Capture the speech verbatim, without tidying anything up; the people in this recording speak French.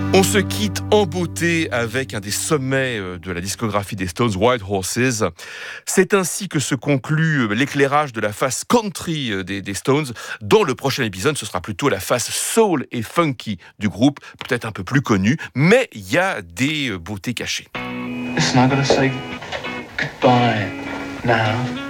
On se quitte en beauté avec un des sommets de la discographie des Stones, White Horses. C'est ainsi que se conclut l'éclairage de la face country des, des Stones. Dans le prochain épisode, ce sera plutôt la face soul et funky du groupe, peut-être un peu plus connue, mais il y a des beautés cachées. Listen, I gotta say goodbye now.